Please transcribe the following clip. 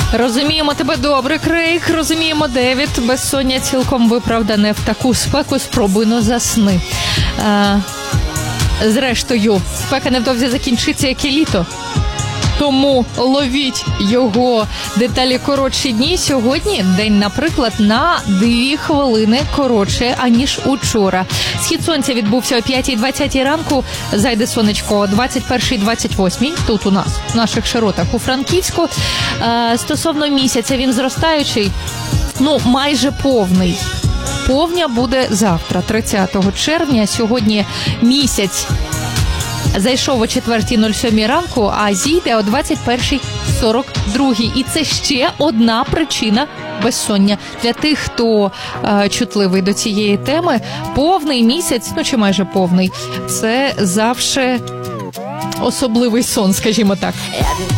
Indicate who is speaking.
Speaker 1: Розуміємо тебе добре, Крейг. Розуміємо, Девід. Безсоння цілком виправдане. В таку спеку спробуйно засни. Зрештою, спека невдовзі закінчиться, як і літо. Тому ловіть його. Деталі коротші дні. Сьогодні день, наприклад, на 2 хвилини коротше, аніж учора. Схід сонця відбувся о 5:20 ранку. Зайде сонечко о 21:28. Тут у нас, в наших широтах, у Франківську. Стосовно місяця, він зростаючий, майже повний. Повня буде завтра, 30 червня. Сьогодні місяць зайшов о 4:07 ранку, а зійде о 21:42. І це ще одна причина безсоння. Для тих, хто чутливий до цієї теми, повний місяць, чи майже повний, це завжди особливий сон, скажімо так.